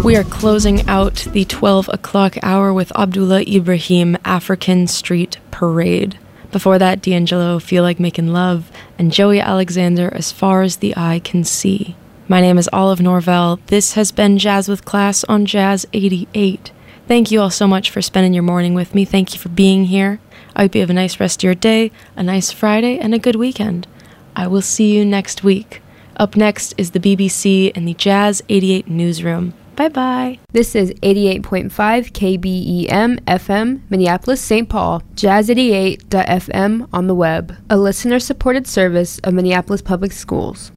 We are closing out the 12 o'clock hour with Abdullah Ibrahim, African Street Parade. Before that, D'Angelo, Feel Like Making Love, and Joey Alexander, As Far as the Eye Can See. My name is Olive Norvell. This has been Jazz with Class on Jazz 88. Thank you all so much for spending your morning with me. Thank you for being here. I hope you have a nice rest of your day, a nice Friday, and a good weekend. I will see you next week. Up next is the BBC and the Jazz 88 newsroom. Bye-bye. This is 88.5 KBEM FM, Minneapolis, St. Paul, jazz88.fm on the web, a listener-supported service of Minneapolis Public Schools.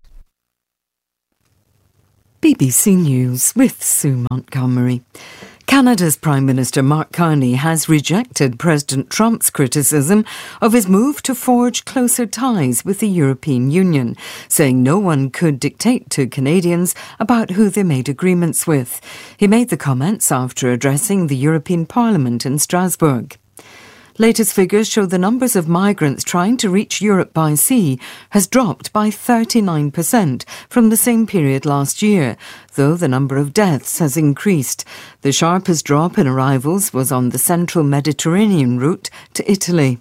BBC News with Sue Montgomery. Canada's Prime Minister Mark Carney has rejected President Trump's criticism of his move to forge closer ties with the European Union, saying no one could dictate to Canadians about who they made agreements with. He made the comments after addressing the European Parliament in Strasbourg. Latest figures show the numbers of migrants trying to reach Europe by sea has dropped by 39% from the same period last year, though the number of deaths has increased. The sharpest drop in arrivals was on the central Mediterranean route to Italy.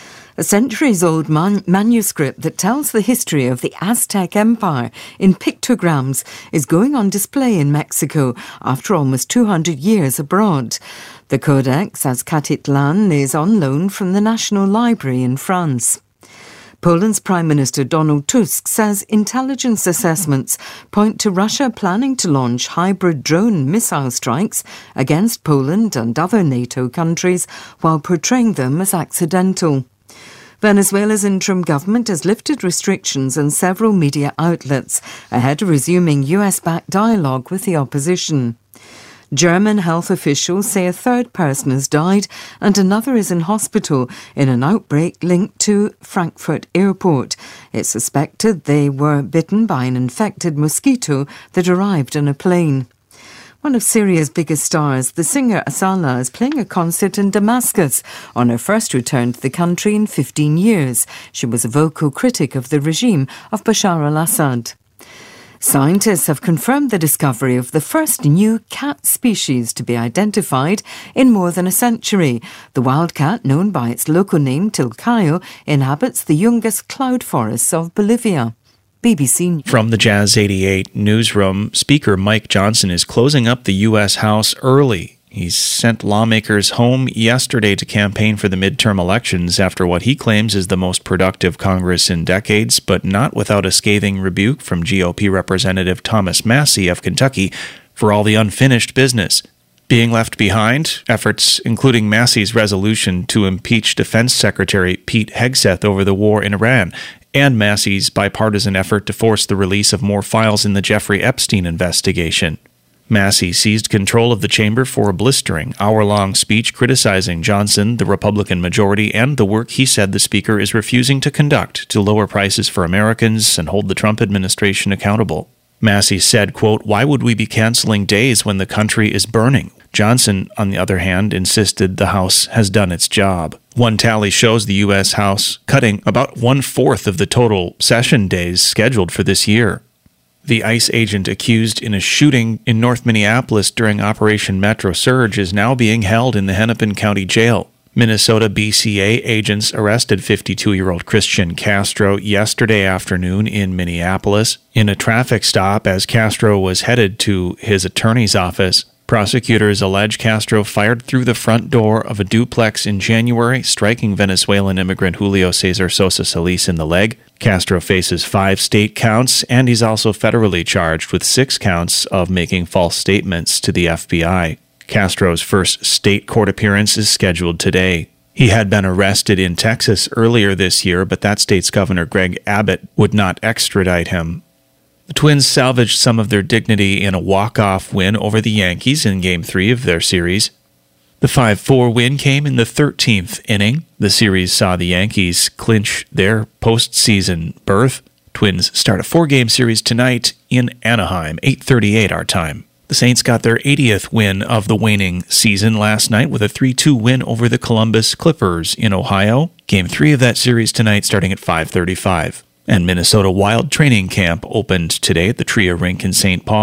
A centuries-old manuscript that tells the history of the Aztec Empire in pictograms is going on display in Mexico after almost 200 years abroad. The Codex Azcatitlan is on loan from the National Library in France. Poland's Prime Minister Donald Tusk says intelligence assessments point to Russia planning to launch hybrid drone missile strikes against Poland and other NATO countries while portraying them as accidental. Venezuela's interim government has lifted restrictions on several media outlets ahead of resuming US-backed dialogue with the opposition. German health officials say a third person has died and another is in hospital in an outbreak linked to Frankfurt Airport. It's suspected they were bitten by an infected mosquito that arrived on a plane. One of Syria's biggest stars, the singer Asala, is playing a concert in Damascus on her first return to the country in 15 years. She was a vocal critic of the regime of Bashar al-Assad. Scientists have confirmed the discovery of the first new cat species to be identified in more than a century. The wildcat, known by its local name Tilcayo, inhabits the Yungas cloud forests of Bolivia. BBC. From the Jazz 88 newsroom, Speaker Mike Johnson is closing up the U.S. House early. He's sent lawmakers home yesterday to campaign for the midterm elections after what he claims is the most productive Congress in decades, but not without a scathing rebuke from GOP Representative Thomas Massie of Kentucky for all the unfinished business. Being left behind, efforts including Massie's resolution to impeach Defense Secretary Pete Hegseth over the war in Iran, and Massie's bipartisan effort to force the release of more files in the Jeffrey Epstein investigation. Massie seized control of the chamber for a blistering, hour-long speech criticizing Johnson, the Republican majority, and the work he said the speaker is refusing to conduct to lower prices for Americans and hold the Trump administration accountable. Massie said, quote, "Why would we be canceling days when the country is burning?" Johnson, on the other hand, insisted the House has done its job. One tally shows the U.S. House cutting about 1/4 of the total session days scheduled for this year. The ICE agent accused in a shooting in North Minneapolis during Operation Metro Surge is now being held in the Hennepin County Jail. Minnesota BCA agents arrested 52-year-old Christian Castro yesterday afternoon in Minneapolis in a traffic stop as Castro was headed to his attorney's office. Prosecutors allege Castro fired through the front door of a duplex in January, striking Venezuelan immigrant Julio Cesar Sosa Solis in the leg. Castro faces 5 state counts, and he's also federally charged with 6 counts of making false statements to the FBI. Castro's first state court appearance is scheduled today. He had been arrested in Texas earlier this year, but that state's Governor Greg Abbott would not extradite him. The Twins salvaged some of their dignity in a walk-off win over the Yankees in Game 3 of their series. The 5-4 win came in the 13th inning. The series saw the Yankees clinch their postseason berth. Twins start a 4-game series tonight in Anaheim, 8:38 our time. The Saints got their 80th win of the waning season last night with a 3-2 win over the Columbus Clippers in Ohio. Game 3 of that series tonight starting at 5:35. And Minnesota Wild training camp opened today at the Tria Rink in St. Paul.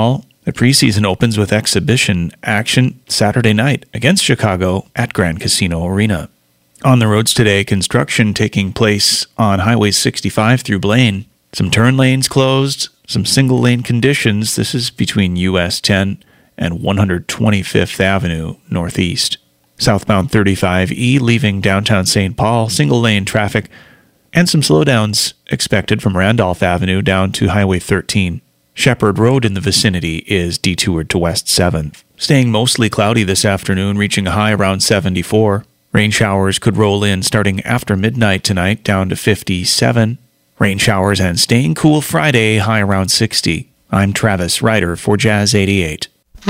The preseason opens with exhibition action Saturday night against Chicago at Grand Casino Arena. On the roads today, construction taking place on Highway 65 through Blaine. Some turn lanes closed, some single-lane conditions. This is between US 10 and 125th Avenue Northeast. Southbound 35E leaving downtown St. Paul, single-lane traffic, and some slowdowns expected from Randolph Avenue down to Highway 13. Shepherd Road in the vicinity is detoured to West 7th. Staying mostly cloudy this afternoon, reaching a high around 74. Rain showers could roll in starting after midnight tonight, down to 57. Rain showers and staying cool Friday, high around 60. I'm Travis Ryder for Jazz 88.